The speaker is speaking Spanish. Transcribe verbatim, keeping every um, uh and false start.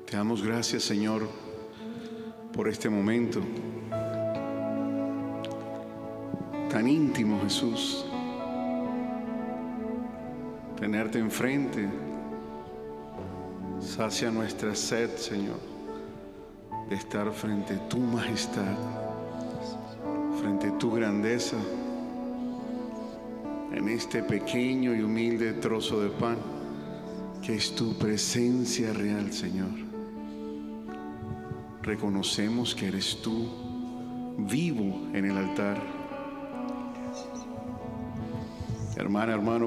Te damos gracias, Señor, por este momento tan íntimo, Jesús. Tenerte enfrente sacia nuestra sed, Señor, de estar frente a tu majestad, frente a tu grandeza, en este pequeño y humilde trozo de pan que es tu presencia real, Señor. Reconocemos que eres tú vivo en el altar. Hermana, hermano,